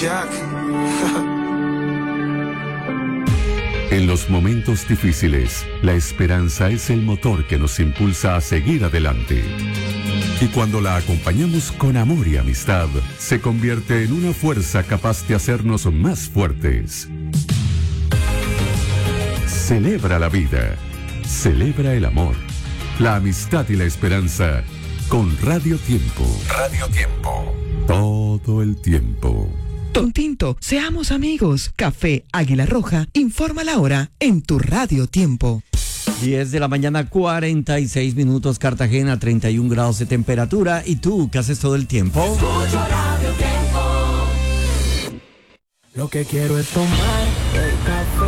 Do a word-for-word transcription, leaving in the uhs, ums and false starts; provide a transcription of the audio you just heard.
Jack. En los momentos difíciles, la esperanza es el motor que nos impulsa a seguir adelante. Y cuando la acompañamos con amor y amistad, se convierte en una fuerza capaz de hacernos más fuertes. Celebra la vida, celebra el amor, la amistad y la esperanza con Radio Tiempo. Radio Tiempo. Todo el tiempo. Don Tinto, seamos amigos. Café Águila Roja, informa la hora en tu Radio Tiempo. diez de la mañana, cuarenta y seis minutos, Cartagena, treinta y un grados de temperatura. ¿Y tú qué haces todo el tiempo? Escucho Radio Tiempo. Lo que quiero es tomar el café